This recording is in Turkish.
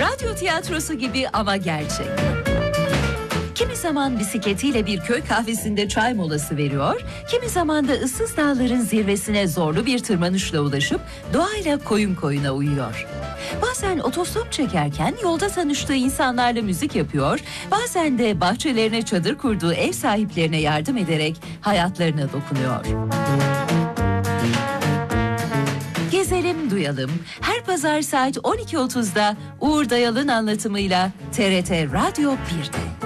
Radyo tiyatrosu gibi ama gerçek. Kimi zaman bisikletiyle bir köy kahvesinde çay molası veriyor, kimi zaman da ıssız dağların zirvesine zorlu bir tırmanışla ulaşıp doğayla koyun koyuna uyuyor. Bazen otostop çekerken yolda tanıştığı insanlarla müzik yapıyor, bazen de bahçelerine çadır kurduğu ev sahiplerine yardım ederek hayatlarına dokunuyor. Gezelim duyalım. Her pazar saat 12.30'da Uğur Dayal'ın anlatımıyla TRT Radyo 1'de.